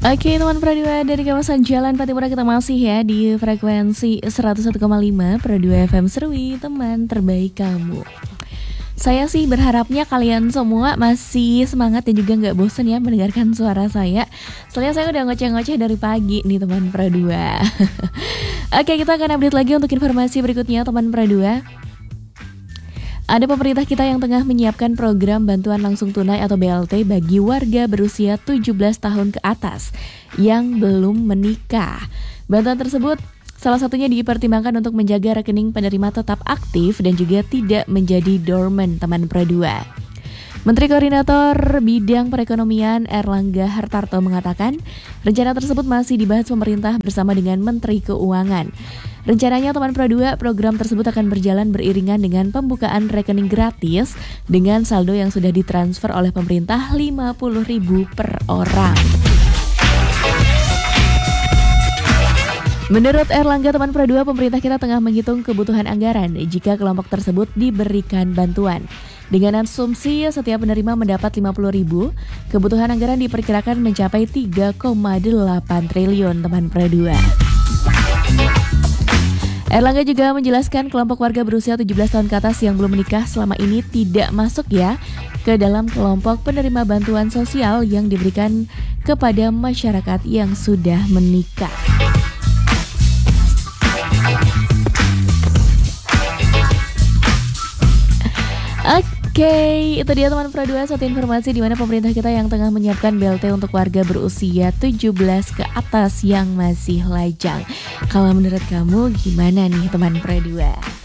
Oke teman Pradua, dari kawasan Jalan Patimura kita masih ya di frekuensi 101,5 Pradua FM Serui, teman terbaik kamu. Saya sih berharapnya kalian semua masih semangat dan juga gak bosen ya mendengarkan suara saya. Soalnya saya udah ngoceh-ngoceh dari pagi nih teman Pradua. Oke, kita akan update lagi untuk informasi berikutnya teman Pradua. Ada pemerintah kita yang tengah menyiapkan program bantuan langsung tunai atau BLT bagi warga berusia 17 tahun ke atas yang belum menikah. Bantuan tersebut salah satunya dipertimbangkan untuk menjaga rekening penerima tetap aktif dan juga tidak menjadi dormant teman Pradua. Menteri Koordinator Bidang Perekonomian Erlangga Hartarto mengatakan, rencana tersebut masih dibahas pemerintah bersama dengan Menteri Keuangan. Rencananya teman Pradua, program tersebut akan berjalan beriringan dengan pembukaan rekening gratis dengan saldo yang sudah ditransfer oleh pemerintah 50.000 per orang. Menurut Erlangga teman Pradua, pemerintah kita tengah menghitung kebutuhan anggaran jika kelompok tersebut diberikan bantuan. Dengan asumsi setiap penerima mendapat 50.000, kebutuhan anggaran diperkirakan mencapai 3,8 triliun teman Pradua. Erlangga juga menjelaskan kelompok warga berusia 17 tahun ke atas yang belum menikah selama ini tidak masuk ya ke dalam kelompok penerima bantuan sosial yang diberikan kepada masyarakat yang sudah menikah. Oke, itu dia teman Pradua, satu informasi di mana pemerintah kita yang tengah menyiapkan BLT untuk warga berusia 17 ke atas yang masih lajang. Kalau menurut kamu gimana nih teman Pradua?